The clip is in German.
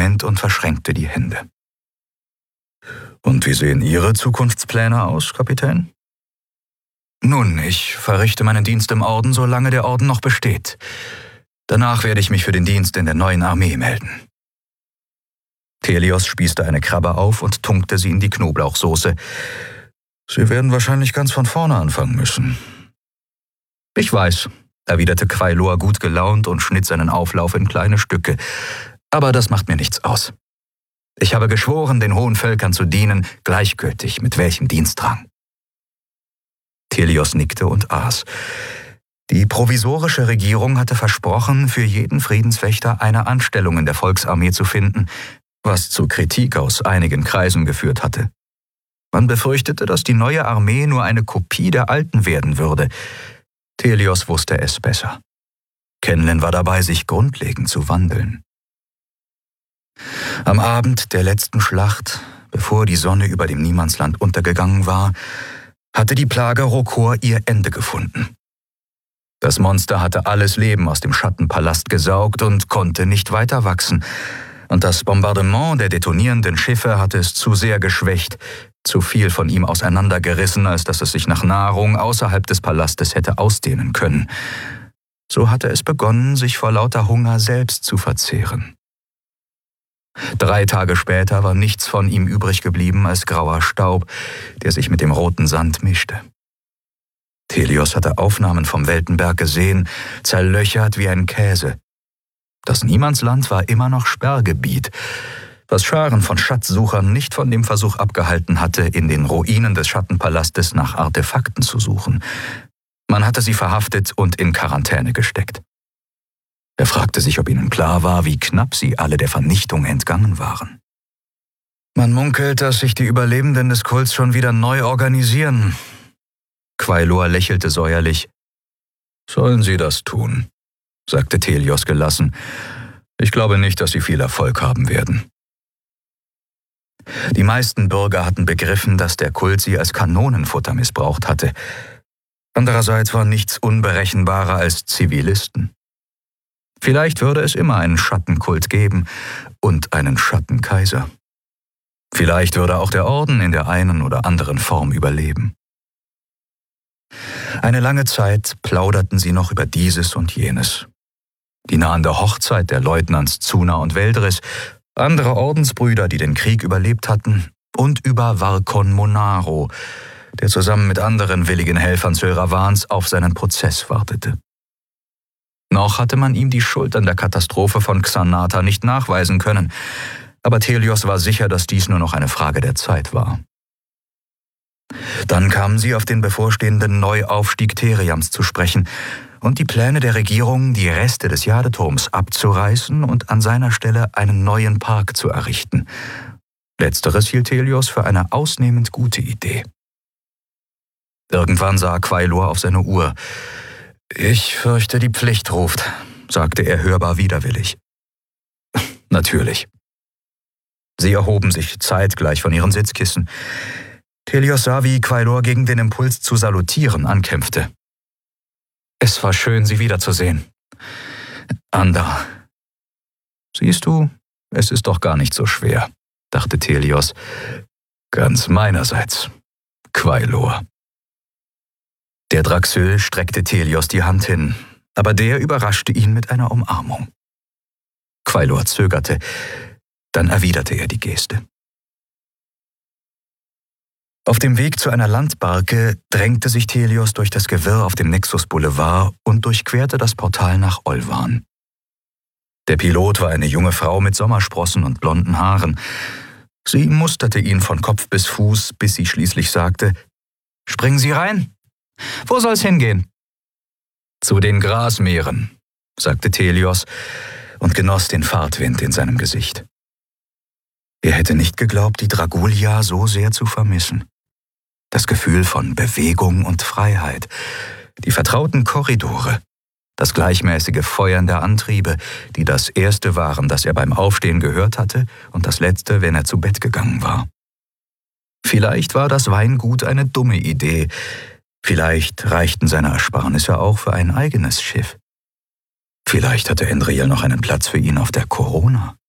Moment und verschränkte die Hände. »Und wie sehen Ihre Zukunftspläne aus, Kapitän?« »Nun, ich verrichte meinen Dienst im Orden, solange der Orden noch besteht. Danach werde ich mich für den Dienst in der neuen Armee melden.« Thelios spießte eine Krabbe auf und tunkte sie in die Knoblauchsoße. »Sie werden wahrscheinlich ganz von vorne anfangen müssen.« »Ich weiß«, erwiderte Quailor gut gelaunt und schnitt seinen Auflauf in kleine Stücke. »Aber das macht mir nichts aus. Ich habe geschworen, den hohen Völkern zu dienen, gleichgültig mit welchem Dienstrang.« Thelios nickte und aß. Die provisorische Regierung hatte versprochen, für jeden Friedenswächter eine Anstellung in der Volksarmee zu finden, was zu Kritik aus einigen Kreisen geführt hatte. Man befürchtete, dass die neue Armee nur eine Kopie der alten werden würde. Thelios wusste es besser. Kenlen war dabei, sich grundlegend zu wandeln. Am Abend der letzten Schlacht, bevor die Sonne über dem Niemandsland untergegangen war, hatte die Plage Rokor ihr Ende gefunden. Das Monster hatte alles Leben aus dem Schattenpalast gesaugt und konnte nicht weiter wachsen. Und das Bombardement der detonierenden Schiffe hatte es zu sehr geschwächt, zu viel von ihm auseinandergerissen, als dass es sich nach Nahrung außerhalb des Palastes hätte ausdehnen können. So hatte es begonnen, sich vor lauter Hunger selbst zu verzehren. 3 Tage später war nichts von ihm übrig geblieben als grauer Staub, der sich mit dem roten Sand mischte. Thelios hatte Aufnahmen vom Weltenberg gesehen, zerlöchert wie ein Käse. Das Niemandsland war immer noch Sperrgebiet, was Scharen von Schatzsuchern nicht von dem Versuch abgehalten hatte, in den Ruinen des Schattenpalastes nach Artefakten zu suchen. Man hatte sie verhaftet und in Quarantäne gesteckt. Er fragte sich, ob ihnen klar war, wie knapp sie alle der Vernichtung entgangen waren. Man munkelt, dass sich die Überlebenden des Kults schon wieder neu organisieren. Quailor lächelte säuerlich. »Sollen sie das tun?« sagte Thelios gelassen. »Ich glaube nicht, dass sie viel Erfolg haben werden.« Die meisten Bürger hatten begriffen, dass der Kult sie als Kanonenfutter missbraucht hatte. Andererseits war nichts unberechenbarer als Zivilisten. Vielleicht würde es immer einen Schattenkult geben und einen Schattenkaiser. Vielleicht würde auch der Orden in der einen oder anderen Form überleben. Eine lange Zeit plauderten sie noch über dieses und jenes. Die nahende Hochzeit der Leutnants Zuna und Veldris, andere Ordensbrüder, die den Krieg überlebt hatten, und über Varkon Monaro, der zusammen mit anderen willigen Helfern Sylravans auf seinen Prozess wartete. Noch hatte man ihm die Schuld an der Katastrophe von Xanatha nicht nachweisen können, aber Thelios war sicher, dass dies nur noch eine Frage der Zeit war. Dann kamen sie auf den bevorstehenden Neuaufstieg Theriams zu sprechen und die Pläne der Regierung, die Reste des Jadeturms abzureißen und an seiner Stelle einen neuen Park zu errichten. Letzteres hielt Thelios für eine ausnehmend gute Idee. Irgendwann sah Quailor auf seine Uhr. »Ich fürchte, die Pflicht ruft«, sagte er hörbar widerwillig. »Natürlich.« Sie erhoben sich zeitgleich von ihren Sitzkissen. Thelios sah, wie Quailor gegen den Impuls zu salutieren ankämpfte. »Es war schön, Sie wiederzusehen. Anda.« »Siehst du, es ist doch gar nicht so schwer«, dachte Thelios. »Ganz meinerseits, Quailor.« Der Draxyl streckte Thelios die Hand hin, aber der überraschte ihn mit einer Umarmung. Quailor zögerte, dann erwiderte er die Geste. Auf dem Weg zu einer Landbarke drängte sich Thelios durch das Gewirr auf dem Nexus Boulevard und durchquerte das Portal nach Olvan. Der Pilot war eine junge Frau mit Sommersprossen und blonden Haaren. Sie musterte ihn von Kopf bis Fuß, bis sie schließlich sagte, »Springen Sie rein? Wo soll's hingehen?« »Zu den Grasmeeren«, sagte Thelios und genoss den Fahrtwind in seinem Gesicht. Er hätte nicht geglaubt, die Dragulia so sehr zu vermissen. Das Gefühl von Bewegung und Freiheit, die vertrauten Korridore, das gleichmäßige Feuern der Antriebe, die das erste waren, das er beim Aufstehen gehört hatte und das letzte, wenn er zu Bett gegangen war. Vielleicht war das Weingut eine dumme Idee, vielleicht reichten seine Ersparnisse auch für ein eigenes Schiff. Vielleicht hatte Endriel noch einen Platz für ihn auf der Corona.